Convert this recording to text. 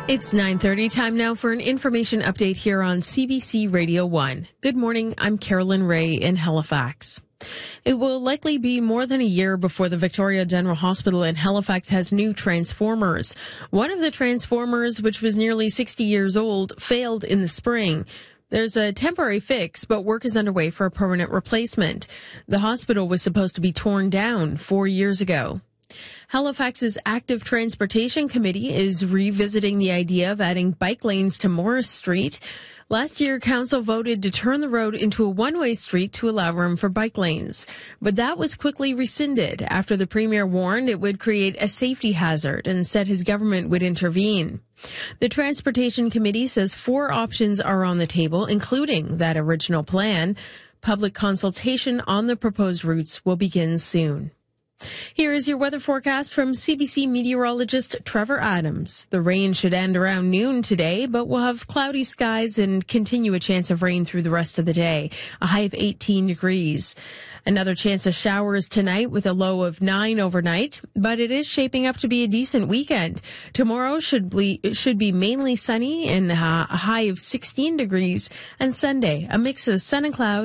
It's 9:30, time now for an information update here on CBC Radio 1. Good morning, I'm Carolyn Ray in Halifax. It will likely be more than a year before the Victoria General Hospital in Halifax has new transformers. One of the transformers, which was nearly 60 years old, failed in the spring. There's a temporary fix, but work is underway for a permanent replacement. The hospital was supposed to be torn down 4 years ago. Halifax's Active Transportation Committee is revisiting the idea of adding bike lanes to Morris Street. Last year, council voted to turn the road into a one-way street to allow room for bike lanes. But that was quickly rescinded after the Premier warned it would create a safety hazard and said his government would intervene. The Transportation Committee says 4 options are on the table, including that original plan. Public consultation on the proposed routes will begin soon. Here is your weather forecast from CBC meteorologist Trevor Adams. The rain should end around noon today, but we'll have cloudy skies and continue a chance of rain through the rest of the day. A high of 18 degrees. Another chance of showers tonight with a low of 9 overnight, but it is shaping up to be a decent weekend. Tomorrow should be mainly sunny and a high of 16 degrees, and Sunday a mix of sun and clouds.